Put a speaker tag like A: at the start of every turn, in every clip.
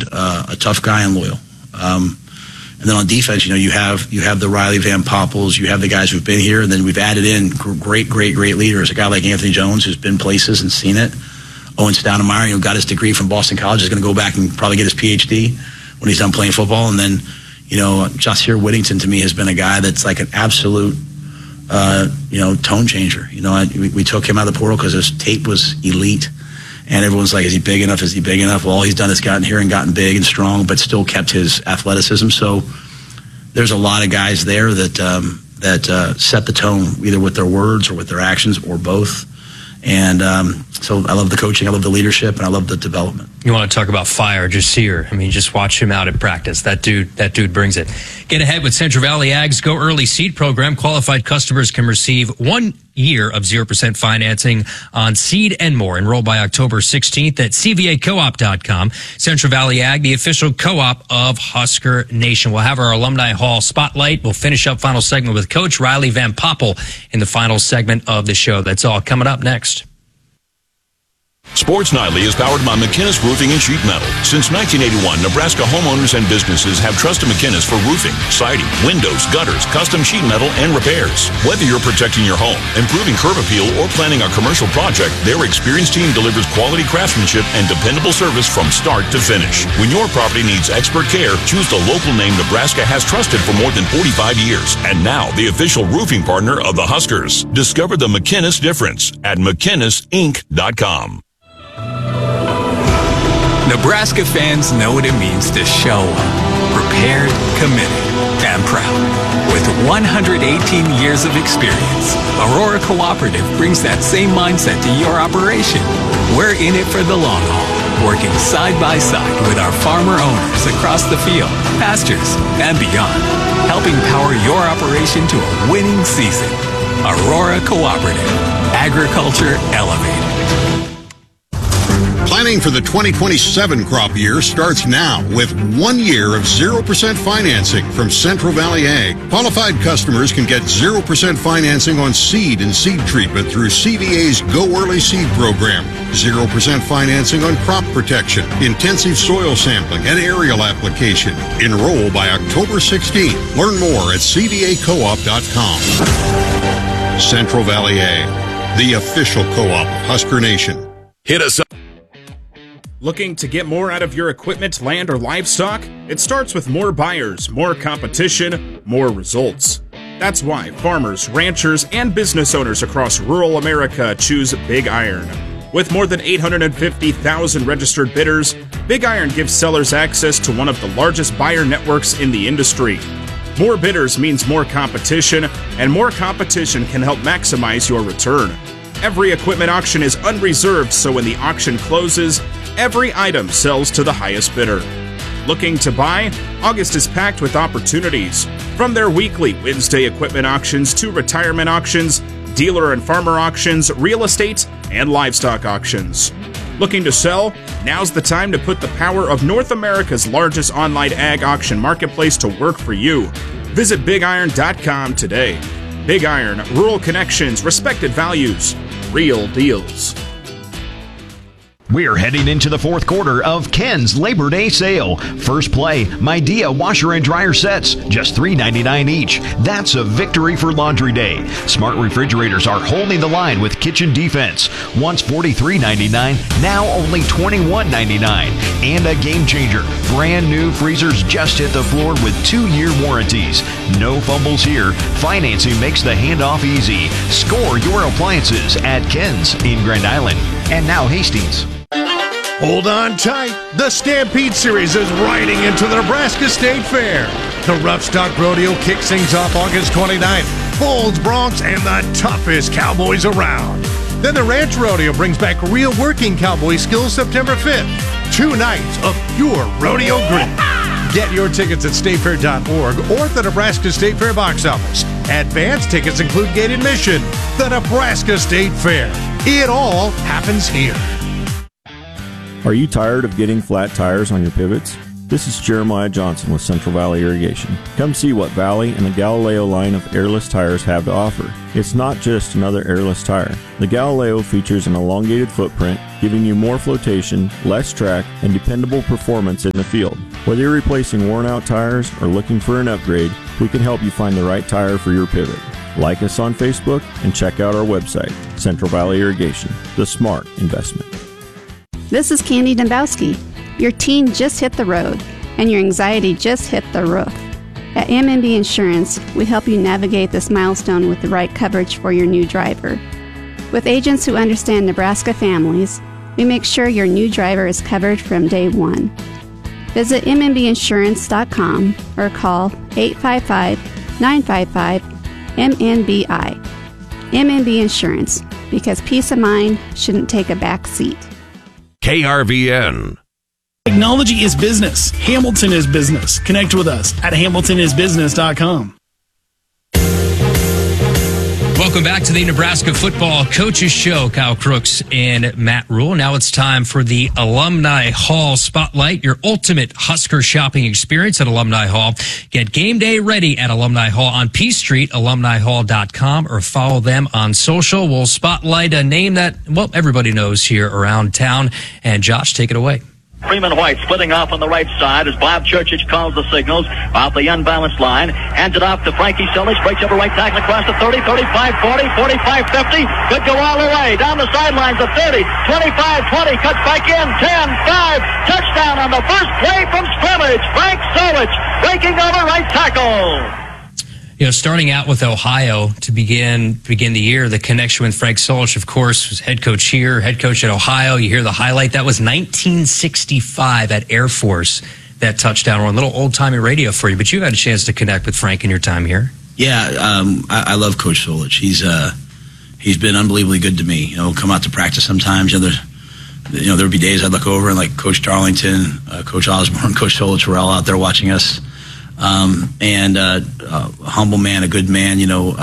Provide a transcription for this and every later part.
A: and a tough guy and loyal. And then on defense, you have the Riley Van Poppels, you have the guys who've been here, and then we've added in great leaders. A guy like Anthony Jones, who's been places and seen it. Owen Stoudemire, got his degree from Boston College, is going to go back and probably get his PhD when he's done playing football. And then, Jahsir Whittington to me has been a guy that's like an absolute, tone changer. We took him out of the portal because his tape was elite. And everyone's like, is he big enough? Is he big enough? Well, all he's done is gotten here and gotten big and strong, but still kept his athleticism. So there's a lot of guys there that set the tone, either with their words or with their actions or both. And so I love the coaching, I love the leadership, and I love the development.
B: You want to talk about fire, Jahsir. Just watch him out at practice. That dude brings it. Get ahead with Central Valley Ag's Go Early Seed program. Qualified customers can receive 1 year of 0% financing on seed and more. Enroll by October 16th at cvacoop.com. Central Valley Ag, the official co-op of Husker Nation. We'll have our Alumni Hall spotlight. We'll finish up final segment with Coach Riley Van Poppel in the final segment of the show. That's all coming up next.
C: Sports Nightly is powered by McInnes Roofing and Sheet Metal. Since 1981, Nebraska homeowners and businesses have trusted McInnes for roofing, siding, windows, gutters, custom sheet metal, and repairs. Whether you're protecting your home, improving curb appeal, or planning a commercial project, their experienced team delivers quality craftsmanship and dependable service from start to finish. When your property needs expert care, choose the local name Nebraska has trusted for more than 45 years. And now, the official roofing partner of the Huskers. Discover the McInnes difference at McInnesInc.com.
D: Nebraska fans know what it means to show up, prepared, committed, and proud. With 118 years of experience, Aurora Cooperative brings that same mindset to your operation. We're in it for the long haul, working side by side with our farmer owners across the field, pastures, and beyond, helping power your operation to a winning season. Aurora Cooperative, agriculture elevated.
E: Planning for the 2027 crop year starts now with 1 year of 0% financing from Central Valley Ag. Qualified customers can get 0% financing on seed and seed treatment through CVA's Go Early Seed program. 0% financing on crop protection, intensive soil sampling, and aerial application. Enroll by October 16th. Learn more at cvacoop.com. Central Valley Ag, the official co-op of Husker Nation.
C: Hit us up.
F: Looking to get more out of your equipment, land, or livestock? It starts with more buyers, more competition, more results. That's why farmers, ranchers, and business owners across rural America choose Big Iron. With more than 850,000 registered bidders, Big Iron gives sellers access to one of the largest buyer networks in the industry. More bidders means more competition, and more competition can help maximize your return. Every equipment auction is unreserved, so when the auction closes, every item sells to the highest bidder. Looking to buy? August is packed with opportunities. From their weekly Wednesday equipment auctions to retirement auctions, dealer and farmer auctions, real estate, and livestock auctions. Looking to sell? Now's the time to put the power of North America's largest online ag auction marketplace to work for you. Visit BigIron.com today. Big Iron, rural connections, respected values, real deals.
G: We're heading into the fourth quarter of Ken's Labor Day sale. First play, Midea washer and dryer sets, just $3.99 each. That's a victory for Laundry Day. Smart refrigerators are holding the line with kitchen defense. Once $43.99, now only $21.99. And a game changer, brand new freezers just hit the floor with 2-year warranties. No fumbles here. Financing makes the handoff easy. Score your appliances at Ken's in Grand Island. And now Hastings.
H: Hold on tight. The Stampede Series is riding into the Nebraska State Fair. The Rough Stock Rodeo kicks things off August 29th. Bulls, Broncs, and the toughest cowboys around. Then the Ranch Rodeo brings back real working cowboy skills September 5th. 2 nights of pure rodeo grit. Get your tickets at statefair.org or at the Nebraska State Fair box office. Advance tickets include gate admission. The Nebraska State Fair. It all happens here.
I: Are you tired of getting flat tires on your pivots? This is Jeremiah Johnson with Central Valley Irrigation. Come see what Valley and the Galileo line of airless tires have to offer. It's not just another airless tire. The Galileo features an elongated footprint, giving you more flotation, less track, and dependable performance in the field. Whether you're replacing worn-out tires or looking for an upgrade, we can help you find the right tire for your pivot. Like us on Facebook and check out our website, Central Valley Irrigation, the smart investment.
J: This is Candy Dembowski. Your teen just hit the road, and your anxiety just hit the roof. At MNB Insurance, we help you navigate this milestone with the right coverage for your new driver. With agents who understand Nebraska families, we make sure your new driver is covered from day one. Visit MNBinsurance.com or call 855-955-MNBI. MNB Insurance, because peace of mind shouldn't take a back seat.
K: KRVN.
L: Technology is business. Hamilton is business. Connect with us at hamiltonisbusiness.com.
B: Welcome back to the Nebraska Football Coaches Show. Kyle Crooks and Matt Rule. Now it's time for the Alumni Hall Spotlight, your ultimate Husker shopping experience at Alumni Hall. Get game day ready at Alumni Hall on P Street, alumnihall.com, or follow them on social. We'll spotlight a name that, well, everybody knows here around town. And Josh, take it away.
M: Freeman White splitting off on the right side as Bob Churchich calls the signals off the unbalanced line. Hands it off to Frankie Solich. Breaks over right tackle across the 30, 35, 40, 45, 50. Could go all the way. Down the sidelines of 30, 25, 20. Cuts back in. 10, 5. Touchdown on the first play from scrimmage. Frank Solich breaking over right tackle.
B: You know, starting out with Ohio to begin the year, the connection with Frank Solich, of course, was head coach here, head coach at Ohio. You hear the highlight. That was 1965 at Air Force, that touchdown run. A little old-timey radio for you, but you had a chance to connect with Frank in your time here.
A: Yeah, I love Coach Solich. He's been unbelievably good to me. You know, come out to practice sometimes. There would be days I'd look over and like Coach Darlington, Coach Osborne, Coach Solich were all out there watching us. A humble man, a good man. You know,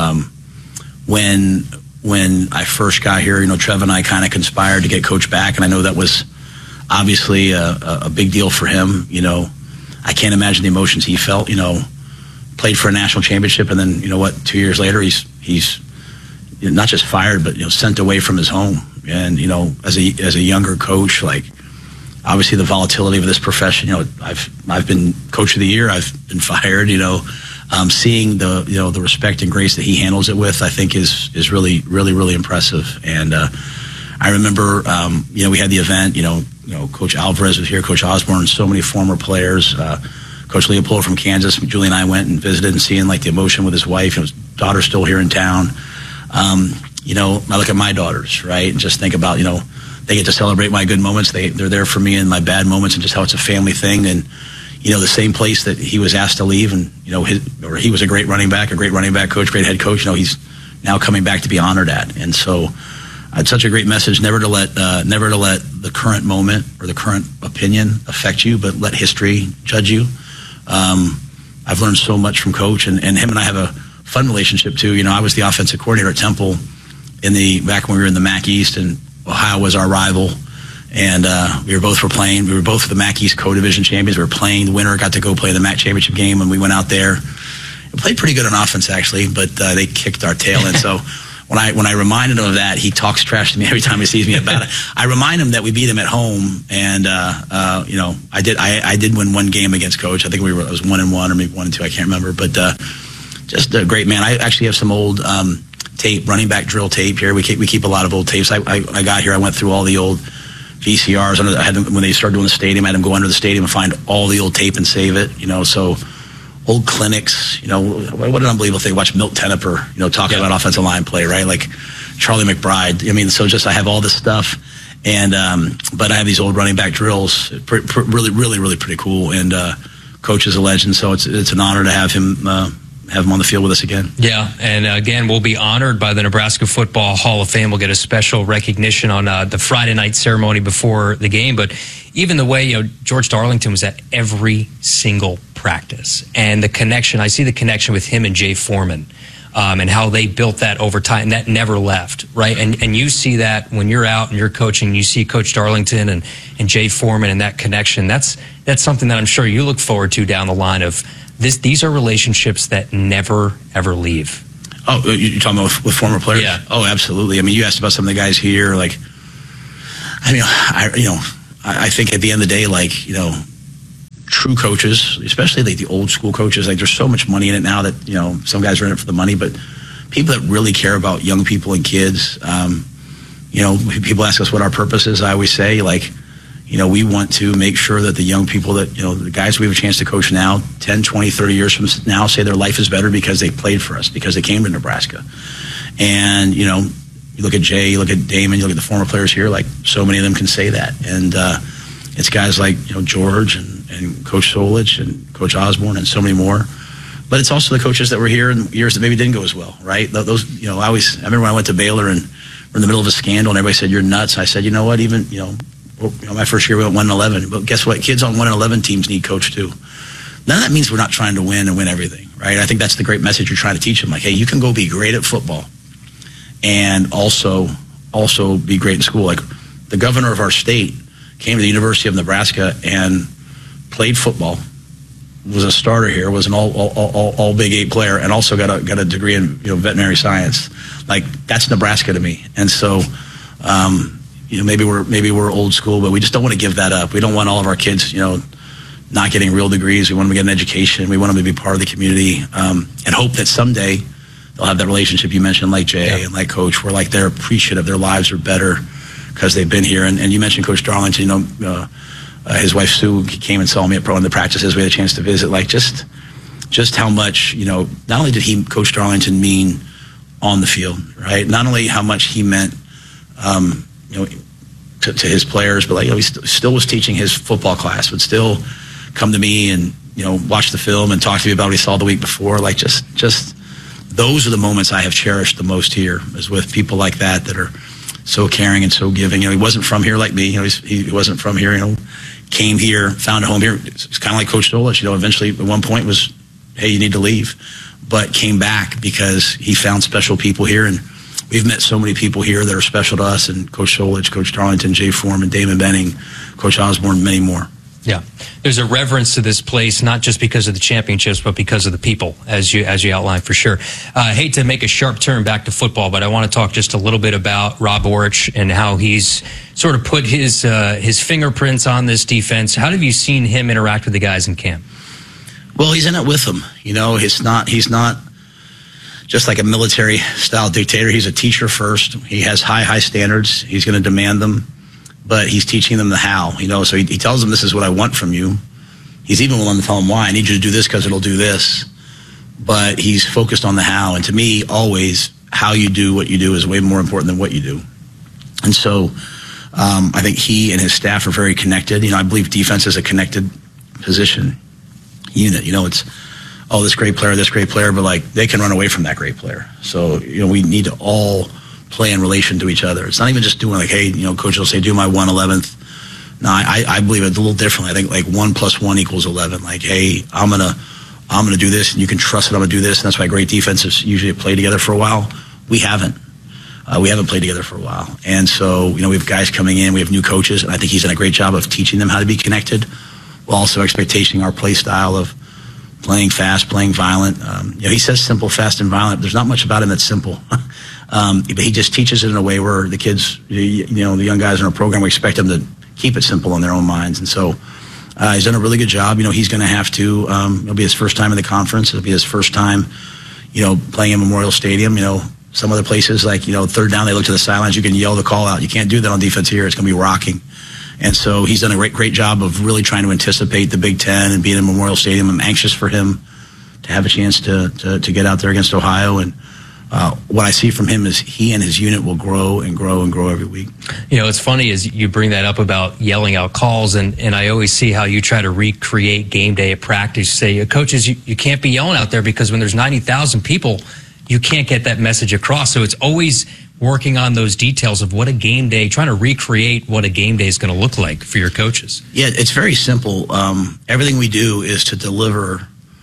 A: when I first got here, you know, Trev and I kind of conspired to get Coach back, and I know that was obviously a big deal for him. You know, I can't imagine the emotions he felt. You know, played for a national championship, and then, you know what, 2 years later, he's not just fired, but, you know, sent away from his home. And, you know, as a younger coach, like, obviously the volatility of this profession, you know, I've been coach of the year, I've been fired, you know, seeing the respect and grace that he handles it with, I think is really, really, really impressive. And I remember, you know, we had the event, you know, Coach Alvarez was here, Coach Osborne, so many former players, Coach Leopold from Kansas. Julie and I went and visited, and seeing like the emotion with his wife, and his daughter's still here in town. You know, I look at my daughters, right, and just think about, you know, they get to celebrate my good moments. They're there for me in my bad moments, and just how it's a family thing. And, you know, the same place that he was asked to leave, and, you know, he was a great running back coach, great head coach. You know, he's now coming back to be honored at. And so it's such a great message, never to let the current moment or the current opinion affect you, but let history judge you. I've learned so much from Coach, and him and I have a fun relationship too. You know, I was the offensive coordinator at Temple back when we were in the MAC East, and Ohio was our rival, and we were both the MAC East Co-Division champions. We were playing, the winner got to go play the MAC championship game, and we went out there. We played pretty good on offense, actually, but they kicked our tail in. So when I reminded him of that, he talks trash to me every time he sees me about it. I remind him that we beat him at home, and you know, I did win one game against Coach. I think it was 1-1 or maybe 1-2. I can't remember, but just a great man. I actually have some old tape, running back drill tape here. We keep a lot of old tapes. I got here, I went through all the old VCRs. I had them, when they started doing the stadium, I had them go under the stadium and find all the old tape and save it. You know, so old clinics. You know, what an unbelievable thing. Watch Milt Tenniper, you know, talking about offensive line play, right? Like Charlie McBride. I mean, so just I have all this stuff, and but I have these old running back drills. Really, really, really pretty cool. And Coach is a legend, so it's an honor to have him on the field with us again. Yeah, and again, we'll be honored by the Nebraska Football Hall of Fame. We'll get a special recognition on the Friday night ceremony before the game. But even the way, you know, George Darlington was at every single practice, and the connection, I see the connection with him and Jay Foreman, and how they built that over time, and that never left, right? And you see that when you're out and you're coaching, you see Coach Darlington and Jay Foreman and that connection. That's something that I'm sure you look forward to down the line of these are relationships that never, ever leave. Oh, you're talking about with former players? Yeah. Oh, absolutely. I mean, you asked about some of the guys here. Like, I mean, I think at the end of the day, like, true coaches, especially like the old school coaches, like there's so much money in it now that, some guys are in it for the money, but people that really care about young people and kids, people ask us what our purpose is. I always say, like, we want to make sure that the young people that, the guys we have a chance to coach now, 10, 20, 30 years from now, say their life is better because they played for us, because they came to Nebraska. And, you look at Jay, you look at Damon, you look at the former players here, like so many of them can say that. And it's guys like, George and Coach Solich and Coach Osborne and so many more. But it's also the coaches that were here in years that maybe didn't go as well, right? Those, I remember when I went to Baylor and we're in the middle of a scandal and everybody said, you're nuts. I said, you know what, even, my first year we went 1-11. But guess what? Kids on 1-11 teams need coach too. None of that means we're not trying to win and win everything, right? I think that's the great message you're trying to teach them. Like, hey, you can go be great at football and also be great in school. Like, the governor of our state came to the University of Nebraska and played football, was a starter here, was an all Big 8 player, and also got a degree in veterinary science. Like, that's Nebraska to me. And so maybe we're old school, but we just don't want to give that up. We don't want all of our kids not getting real degrees. We want them to get an education. We want them to be part of the community, and hope that someday they'll have that relationship you mentioned, like Jay and like Coach, where like they're appreciative, their lives are better because they've been here. And you mentioned Coach Darlington. His wife Sue came and saw me at one of the practices. We had a chance to visit. Like, just how much not only did Coach Darlington mean on the field, right? Not only how much he meant to his players, but he still was teaching his football class, would still come to me and watch the film and talk to me about what he saw the week before. Like, just those are the moments I have cherished the most here, is with people like that are so caring and so giving. He wasn't from here like me. He wasn't from here. Came here, found a home here. It's kind of like Coach Solich. Eventually at one point was, hey, you need to leave, but came back because he found special people here. And we've met so many people here that are special to us, and Coach Solich, Coach Darlington, Jay Foreman, Damon Benning, Coach Osborne, many more.
B: Yeah. There's a reverence to this place, not just because of the championships, but because of the people, as you outlined, for sure. I hate to make a sharp turn back to football, but I want to talk just a little bit about Rob Orich and how he's sort of put his fingerprints on this defense. How have you seen him interact with the guys in camp?
A: Well, he's in it with them. He's not just like a military-style dictator. He's a teacher first. He has high standards. He's going to demand them. But he's teaching them the how, so he tells them, this is what I want from you. He's even willing to tell them why. I need you to do this because it'll do this. But he's focused on the how. And to me, always, how you do what you do is way more important than what you do. And so I think he and his staff are very connected. I believe defense is a connected position unit. It's, this great player, but like they can run away from that great player. So, we need to all play in relation to each other. It's not even just doing like, hey, coach will say, do my 1/11th. No, I believe it a little differently. I think like 1 + 1 = 11. Like, hey, I'm gonna do this, and you can trust that I'm gonna do this. And that's why great defenses usually play together for a while. We haven't played together for a while. And so, we have guys coming in, we have new coaches, and I think he's done a great job of teaching them how to be connected, while also expecting our play style of playing fast, playing violent. He says simple, fast, and violent. There's not much about him that's simple. But he just teaches it in a way where the kids, the young guys in our program, we expect them to keep it simple in their own minds. And so he's done a really good job. He's going to have to, it'll be his first time in the conference. It'll be his first time, playing in Memorial Stadium. Some other places, like, third down, they look to the sidelines. You can yell the call out. You can't do that on defense here. It's going to be rocking. And so he's done a great job of really trying to anticipate the Big Ten and being in Memorial Stadium. I'm anxious for him to have a chance to get out there against Ohio. And what I see from him is he and his unit will grow and grow and grow every week.
B: It's funny as you bring that up about yelling out calls, and I always see how you try to recreate game day at practice. You say, coaches, you can't be yelling out there because when there's 90,000 people, you can't get that message across. So it's always working on those details of what a game day, trying to recreate what a game day is going to look like for your coaches.
A: Yeah, it's very simple. Everything we do is to deliver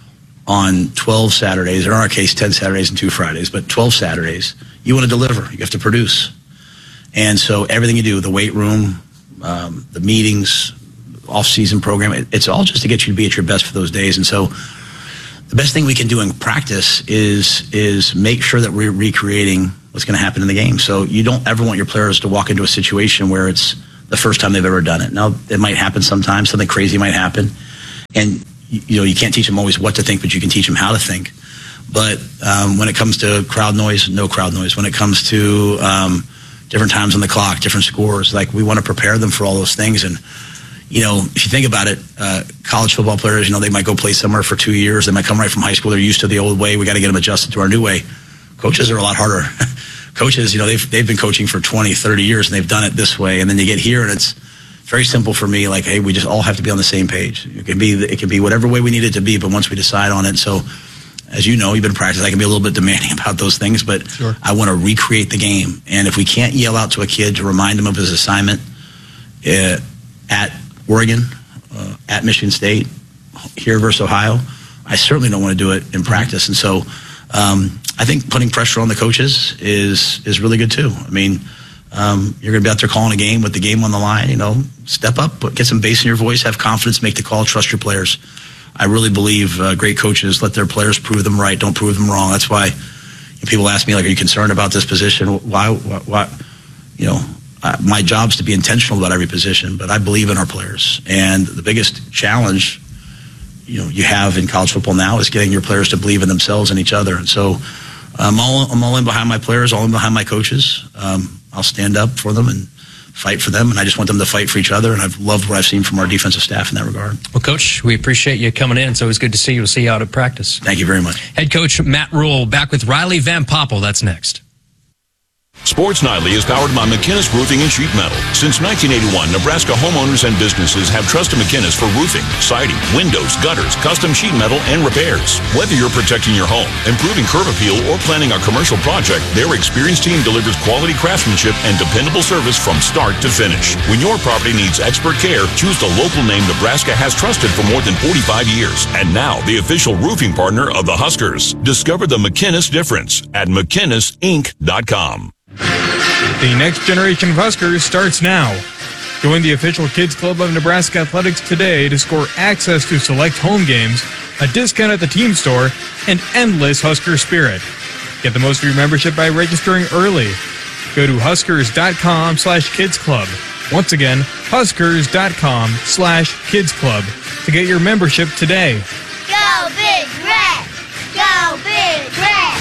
A: on 12 Saturdays, or in our case, 10 Saturdays and 2 Fridays, but 12 Saturdays, you want to deliver. You have to produce. And so everything you do, the weight room, the meetings, off-season program, it's all just to get you to be at your best for those days. And so the best thing we can do in practice is make sure that we're recreating what's going to happen in the game. So you don't ever want your players to walk into a situation where it's the first time they've ever done it. Now, it might happen sometimes. Something crazy might happen. And, you can't teach them always what to think, but you can teach them how to think. But when it comes to crowd noise, no crowd noise. When it comes to different times on the clock, different scores, like we want to prepare them for all those things. And, if you think about it, college football players, they might go play somewhere for 2 years. They might come right from high school. They're used to the old way. We got to get them adjusted to our new way. Coaches are a lot harder. Coaches, they've been coaching for 20, 30 years, and they've done it this way. And then you get here, and it's very simple for me. Like, hey, we just all have to be on the same page. It can be whatever way we need it to be, but once we decide on it. So, as you know, you've been in practice, I can be a little bit demanding about those things, but sure. I want to recreate the game. And if we can't yell out to a kid to remind him of his assignment at Oregon, at Michigan State, here versus Ohio, I certainly don't want to do it in practice. And so I think putting pressure on the coaches is really good too. I mean, you're going to be out there calling a game with the game on the line, step up, get some bass in your voice, have confidence, make the call, trust your players. I really believe great coaches let their players prove them right, don't prove them wrong. That's why people ask me, like, are you concerned about this position? Why? My job's to be intentional about every position, but I believe in our players. And the biggest challenge, you have in college football now is getting your players to believe in themselves and each other. And so I'm all in behind my players, all in behind my coaches. I'll stand up for them and fight for them, and I just want them to fight for each other, and I've loved what I've seen from our defensive staff in that regard.
B: Well, Coach, we appreciate you coming in. It's always good to see you. We'll see you out at practice.
A: Thank you very much.
B: Head coach Matt Rhule back with Riley Van Poppel. That's next.
C: Sports Nightly is powered by McInnes Roofing and Sheet Metal. Since 1981, Nebraska homeowners and businesses have trusted McInnes for roofing, siding, windows, gutters, custom sheet metal, and repairs. Whether you're protecting your home, improving curb appeal, or planning a commercial project, their experienced team delivers quality craftsmanship and dependable service from start to finish. When your property needs expert care, choose the local name Nebraska has trusted for more than 45 years. And now, the official roofing partner of the Huskers. Discover the McInnes difference at McInnesInc.com.
N: The next generation of Huskers starts now. Join the official Kids Club of Nebraska Athletics today to score access to select home games, a discount at the team store, and endless Husker spirit. Get the most of your membership by registering early. Go to huskers.com/kidsclub. Once again, huskers.com/kidsclub to get your membership today.
O: Go Big Red! Go Big Red!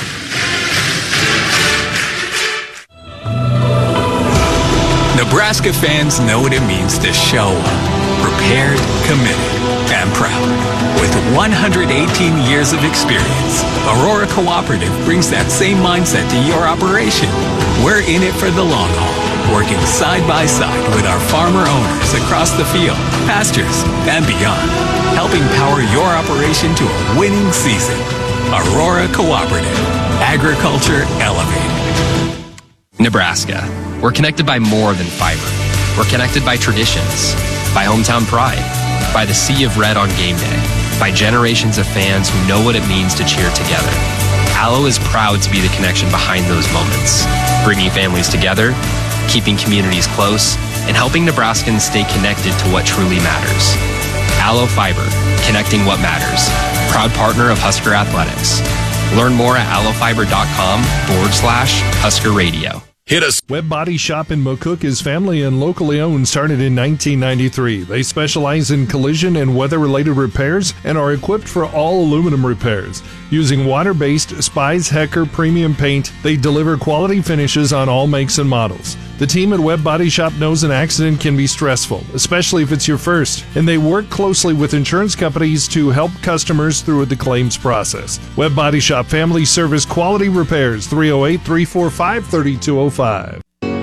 D: Nebraska fans know what it means to show up, prepared, committed, and proud. With 118 years of experience, Aurora Cooperative brings that same mindset to your operation. We're in it for the long haul, working side by side with our farmer owners across the field, pastures, and beyond, helping power your operation to a winning season. Aurora Cooperative, agriculture elevated.
P: Nebraska. We're connected by more than fiber. We're connected by traditions, by hometown pride, by the sea of red on game day, by generations of fans who know what it means to cheer together. Allo is proud to be the connection behind those moments, bringing families together, keeping communities close, and helping Nebraskans stay connected to what truly matters. Allo Fiber, connecting what matters. Proud partner of Husker Athletics. Learn more at allofiber.com/Husker Radio.
C: Hit us.
H: Webb Body Shop in McCook is family and locally owned, started in 1993. They specialize in collision and weather-related repairs and are equipped for all aluminum repairs. Using water-based Spies Hecker premium paint, they deliver quality finishes on all makes and models. The team at Webb Body Shop knows an accident can be stressful, especially if it's your first, and they work closely with insurance companies to help customers through the claims process. Webb Body Shop Family Service Quality Repairs, 308-345-3205.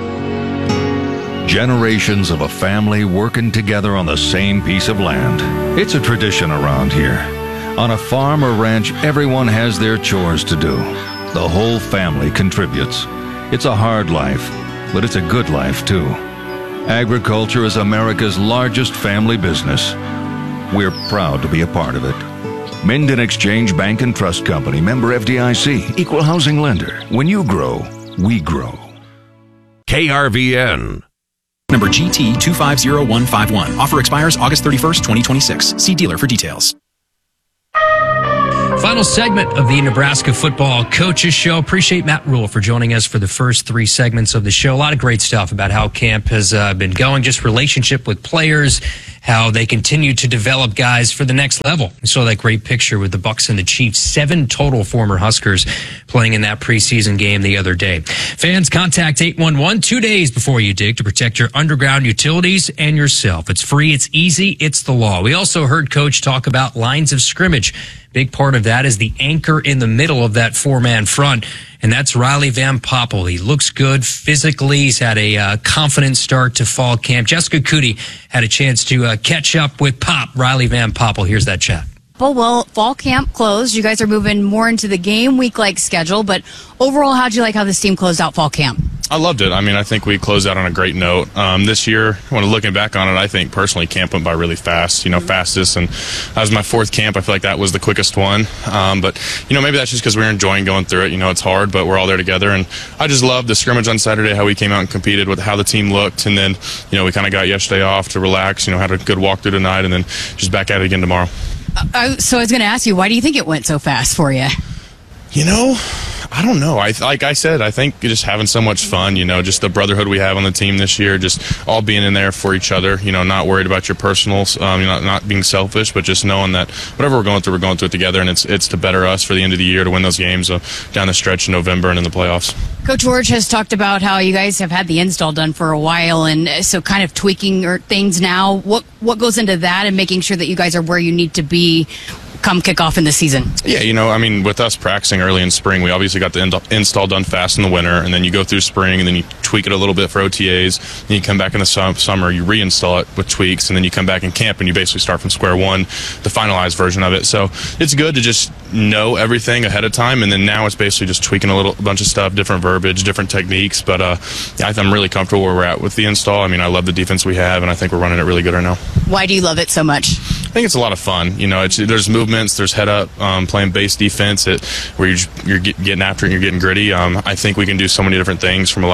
K: Generations of a family working together on the same piece of land. It's a tradition around here. On a farm or ranch, everyone has their chores to do. The whole family contributes. It's a hard life, but it's a good life too. Agriculture is America's largest family business. We're proud to be a part of it. Minden Exchange Bank and Trust Company, member FDIC, equal housing lender. When you grow, we grow.
C: KRVN.
Q: Number GT 250151. Offer expires August 31st, 2026. See dealer for details.
B: Final segment of the Nebraska Football Coaches Show. Appreciate Matt Rule for joining us for the first 3 segments of the show. A lot of great stuff about how camp has been going, just relationship with players, how they continue to develop guys for the next level. We saw that great picture with the Bucs and the Chiefs. 7 total former Huskers playing in that preseason game the other day. Fans, contact 811 2 days before you dig to protect your underground utilities and yourself. It's free, it's easy, it's the law. We also heard Coach talk about lines of scrimmage. Big part of that is the anchor in the middle of that 4-man front, and that's Riley Van Poppel. He looks good physically. He's had a confident start to fall camp. Jessica Cootie had a chance to catch up with Riley Van Poppel. Here's that chat.
Q: Well, fall camp closed. You guys are moving more into the game week-like schedule, but overall, how'd you like how this team closed out fall camp?
R: I loved it. I mean, I think we closed out on a great note. This year, when looking back on it, I think personally camp went by really fast, fastest. And that was my 4th camp. I feel like that was the quickest one. But maybe that's just because we were enjoying going through it. It's hard, but we're all there together. And I just loved the scrimmage on Saturday, how we came out and competed with how the team looked. And then, we kind of got yesterday off to relax, had a good walk through tonight, and then just back at it again tomorrow.
Q: So I was going to ask you, why do you think it went so fast for you?
R: I don't know. Like I said, I think just having so much fun, just the brotherhood we have on the team this year, just all being in there for each other, not worried about your personals, not being selfish, but just knowing that whatever we're going through it together, and it's to better us for the end of the year to win those games down the stretch in November and in the playoffs.
Q: Coach George has talked about how you guys have had the install done for a while, and so kind of tweaking things now. What goes into that and making sure that you guys are where you need to be come kickoff in the season?
R: Yeah, with us practicing early in spring, we obviously got the install done fast in the winter, and then you go through spring, and then you tweak it a little bit for OTAs, and you come back in the summer, you reinstall it with tweaks, and then you come back in camp, and you basically start from square one, the finalized version of it. So it's good to just know everything ahead of time, and then now it's basically just tweaking a bunch of stuff, different verbiage, different techniques, but I'm really comfortable where we're at with the install. I love the defense we have, and I think we're running it really good right now.
Q: Why do you love it so much?
R: I think it's a lot of fun. There's movements, there's head up, playing base defense, where you're getting after it and you're getting gritty. I think we can do so many different things from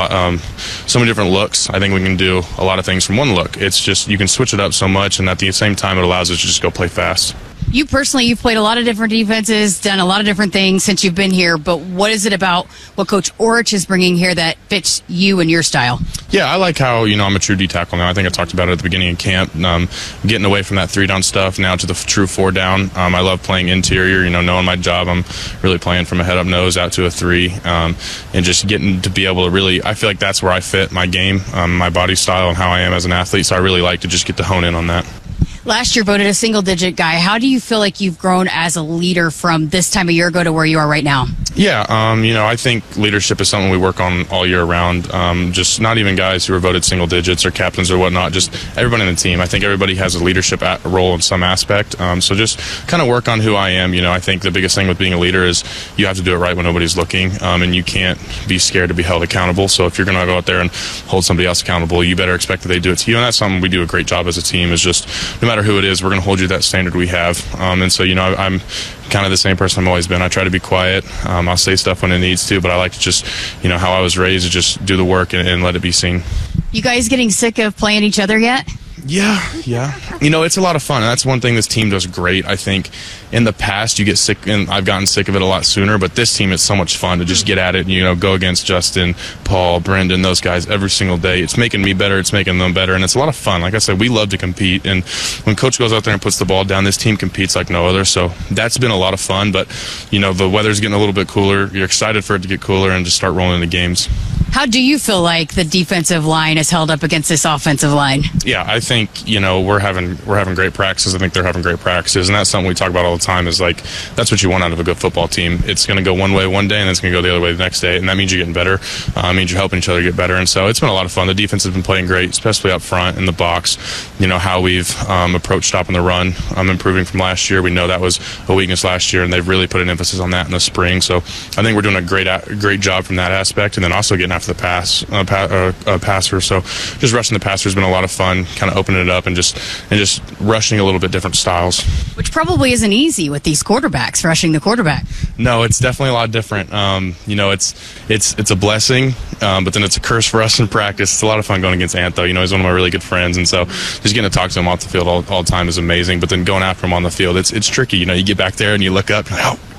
R: so many different looks. I think we can do a lot of things from one look. It's just you can switch it up so much, and at the same time, it allows us to just go play fast.
Q: You personally, you've played a lot of different defenses, done a lot of different things since you've been here, but what is it about what Coach Orich is bringing here that fits you and your style?
R: Yeah, I like how, I'm a true D tackle now. I think I talked about it at the beginning of camp, getting away from that 3-down stuff now to the true 4-down. I love playing interior, knowing my job. I'm really playing from a head-up nose out to a 3, and just getting to be able to really, I feel like that's where I fit my game, my body style, and how I am as an athlete, so I really like to just get to hone in on that.
Q: Last year voted a single-digit guy. How do you feel like you've grown as a leader from this time a year ago to where you are right now?
R: Yeah, I think leadership is something we work on all year round. Just not even guys who are voted single digits or captains or whatnot, just everybody in the team. I think everybody has a leadership role in some aspect. So just kind of work on who I am. I think the biggest thing with being a leader is you have to do it right when nobody's looking, and you can't be scared to be held accountable. So if you're going to go out there and hold somebody else accountable, you better expect that they do it to you. And that's something we do a great job as a team, is just no matter who it is, we're going to hold you to that standard we have. And so, I'm kind of the same person I've always been. I try to be quiet. I'll say stuff when it needs to, but I like to just, how I was raised, to just do the work and let it be seen.
Q: You guys getting sick of playing each other yet?
R: Yeah. It's a lot of fun, and that's one thing this team does great. I think in the past you get sick, and I've gotten sick of it a lot sooner, but this team, it's so much fun to just get at it and, go against Justin, Paul, Brendan, those guys every single day. It's making me better, it's making them better, and it's a lot of fun. Like I said, we love to compete, and when Coach goes out there and puts the ball down, this team competes like no other, so that's been a lot of fun. But, the weather's getting a little bit cooler. You're excited for it to get cooler and just start rolling the games.
Q: How do you feel like the defensive line is held up against this offensive line?
R: Yeah, I think, we're having great practices. I think they're having great practices, and that's something we talk about all the time, is like, that's what you want out of a good football team. It's going to go one way one day, and then it's going to go the other way the next day, and that means you're getting better. It means you're helping each other get better, and so it's been a lot of fun. The defense has been playing great, especially up front in the box. How we've approached stopping the run, improving from last year. We know that was a weakness last year, and they've really put an emphasis on that in the spring. So I think we're doing a great job from that aspect, and then also getting after the passer. So just rushing the passer has been a lot of fun, kind of opening it up and just rushing a little bit different styles.
Q: Which probably isn't easy with these quarterbacks, rushing the quarterback.
R: No, it's definitely a lot different. It's a blessing, but then it's a curse for us in practice. It's a lot of fun going against Antho. He's one of my really good friends, and so just getting to talk to him off the field all the time is amazing. But then going after him on the field, it's tricky. You get back there and you look up, and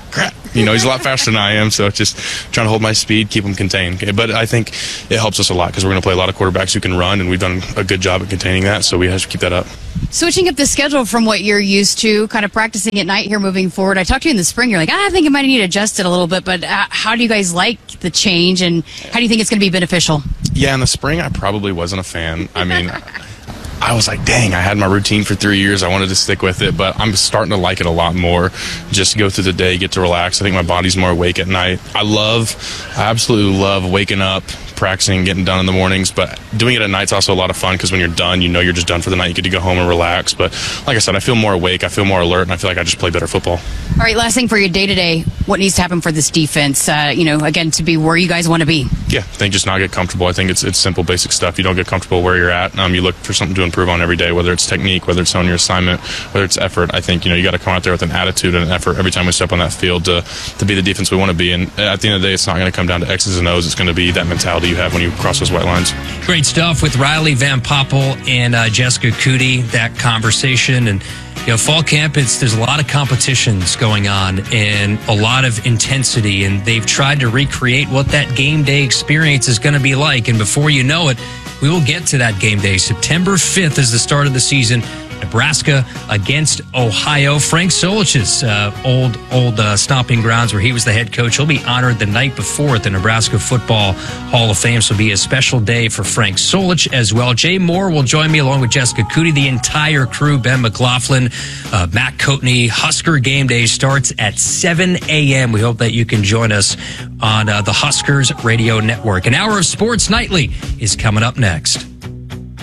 R: crap. He's a lot faster than I am, so just trying to hold my speed, keep him contained. Okay? But I think it helps us a lot because we're going to play a lot of quarterbacks who can run, and we've done a good job at containing that, so we have to keep that up.
Q: Switching up the schedule from what you're used to, kind of practicing at night here moving forward. I talked to you in the spring. You're like, I think it might need to adjust it a little bit, but how do you guys like the change, and how do you think it's going to be beneficial?
R: Yeah, in the spring, I probably wasn't a fan. I mean, I was like, dang, I had my routine for 3 years. I wanted to stick with it, but I'm starting to like it a lot more. Just go through the day, get to relax. I think my body's more awake at night. I absolutely love waking up, practicing, getting done in the mornings, but doing it at night's also a lot of fun because when you're done, you're just done for the night. You get to go home and relax. But like I said, I feel more awake, I feel more alert, and I feel like I just play better football.
Q: All right, last thing for your day-to-day, what needs to happen for this defense, again, to be where you guys want to be?
R: Yeah, I think just not get comfortable. I think it's simple, basic stuff. You don't get comfortable where you're at. You look for something to improve on every day, whether it's technique, whether it's on your assignment, whether it's effort. I think, you got to come out there with an attitude and an effort every time we step on that field to be the defense we want to be. And at the end of the day, it's not going to come down to X's and O's. It's going to be that mentality you have when you cross those white lines.
B: Great stuff with Riley Van Poppel and Jessica Cootie, that conversation. And fall camp, there's a lot of competitions going on and a lot of intensity, and they've tried to recreate what that game day experience is going to be like. And before you know it, we will get to that game day. September 5th is the start of the season. Nebraska against Ohio. Frank Solich's old stomping grounds where he was the head coach. He'll be honored the night before at the Nebraska Football Hall of Fame. So it'll be a special day for Frank Solich as well. Jay Moore will join me along with Jessica Cootie, the entire crew, Ben McLaughlin, Matt Coatney. Husker Game Day starts at 7 a.m. We hope that you can join us on the Huskers Radio Network. An hour of Sports Nightly is coming up next.